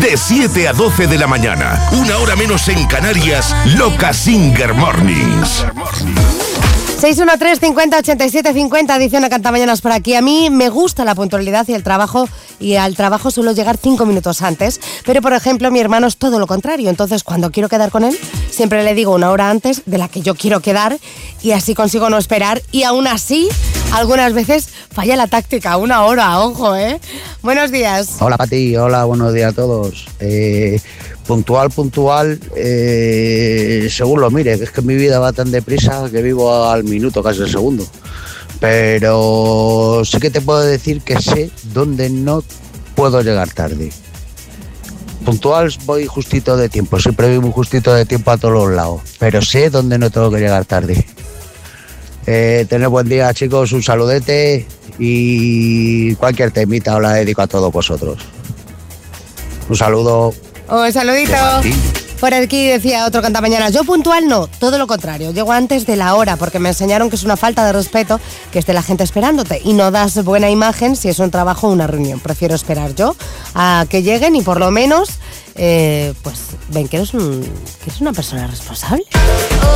De 7 a 12 de la mañana, una hora menos en Canarias, Loca Singer Mornings. 613 50 87 50, dice una Cantamañanas por aquí. A mí me gusta la puntualidad y al trabajo suelo llegar 5 minutos antes, pero por ejemplo mi hermano es todo lo contrario, entonces cuando quiero quedar con él siempre le digo una hora antes de la que yo quiero quedar y así consigo no esperar, y aún así algunas veces falla la táctica, una hora, ojo, ¿eh? Buenos días. Hola Pati, hola, buenos días a todos. Puntual, según lo mire, que es que mi vida va tan deprisa que vivo al minuto, casi al segundo. Pero sí que te puedo decir que sé dónde no puedo llegar tarde. Puntual voy justito de tiempo, siempre voy muy justito de tiempo a todos los lados, pero sé dónde no tengo que llegar tarde. Tened buen día, chicos, un saludete y cualquier temita os la dedico a todos vosotros. Un saludo. Un saludito. Por aquí decía otro Cantamañanas, yo puntual no, todo lo contrario, llego antes de la hora porque me enseñaron que es una falta de respeto que esté la gente esperándote y no das buena imagen si es un trabajo o una reunión. Prefiero esperar yo a que lleguen y por lo menos pues ven que eres una persona responsable.